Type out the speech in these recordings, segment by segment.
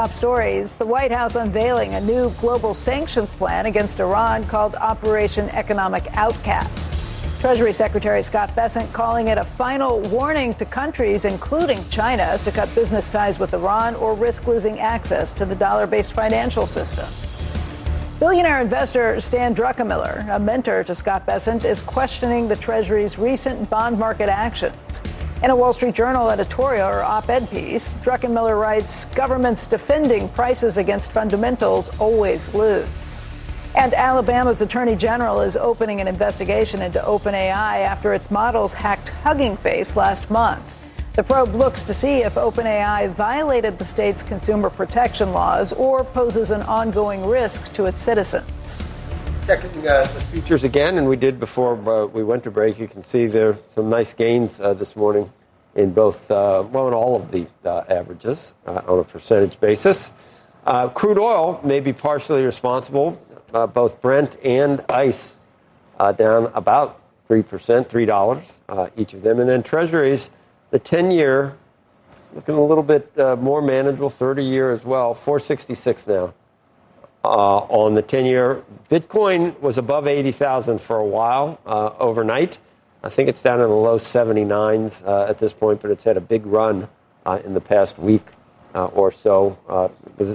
top stories. The White House unveiling a new global sanctions plan against Iran called Operation Economic Outcast. Treasury Secretary Scott Bessent calling it a final warning to countries, including China, to cut business ties with Iran or risk losing access to the dollar-based financial system. Billionaire investor Stan Druckenmiller, a mentor to Scott Bessent, is questioning the Treasury's recent bond market actions. In a Wall Street Journal editorial or op-ed piece, Druckenmiller writes, governments defending prices against fundamentals always lose. And Alabama's Attorney General is opening an investigation into OpenAI after its models hacked Hugging Face last month. The probe looks to see if OpenAI violated the state's consumer protection laws or poses an ongoing risk to its citizens. Checking the futures again, and we did before we went to break. You can see there are some nice gains this morning in both, in all of the averages on a percentage basis. Crude oil may be partially responsible. Both Brent and ICE down about 3%, $3 each of them. And then Treasuries, the 10-year, looking a little bit more manageable, 30-year as well, 466 now on the 10-year. Bitcoin was above 80,000 for a while overnight. I think it's down in the low 79s at this point, but it's had a big run in the past week or so.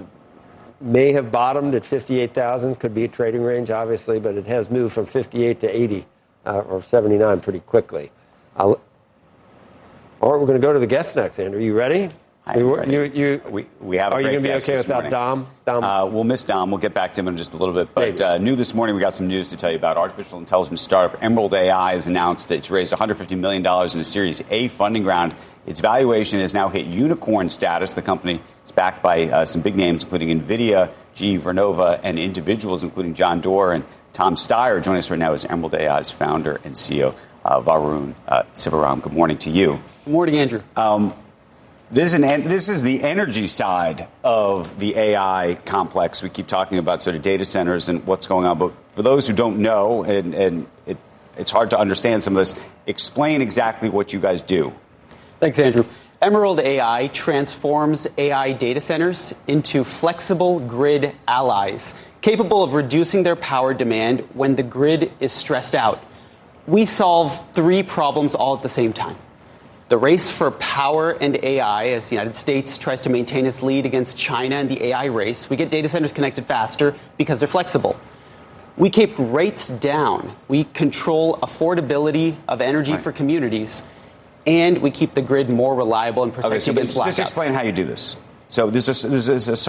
May have bottomed at 58,000, could be a trading range, obviously, but it has moved from 58 to 80 or 79 pretty quickly. All right, we're going to go to the guests next, Andrew. You ready? We have a great Are you going to be okay without Dom? We'll miss Dom. We'll get back to him in just a little bit. But new this morning, we got some news to tell you about. Artificial intelligence startup Emerald AI has announced it's raised $150 million in a Series A funding round. Its valuation has now hit unicorn status. The company is backed by some big names, including NVIDIA, GE Vernova, and individuals, including John Doerr and Tom Steyer. Joining us right now is Emerald AI's founder and CEO, Varun Sivaram. Good morning to you. Good morning, Andrew. This is the energy side of the AI complex. We keep talking about sort of data centers and what's going on. But for those who don't know, and it's hard to understand some of this, explain exactly what you guys do. Thanks, Andrew. Emerald AI transforms AI data centers into flexible grid allies, capable of reducing their power demand when the grid is stressed out. We solve three problems all at the same time. The race for power and AI, as the United States tries to maintain its lead against China in the AI race. We get data centers connected faster because they're flexible. We keep rates down. We control affordability of energy for communities. And we keep the grid more reliable and protected against blackouts. Just explain how you do this. So this is a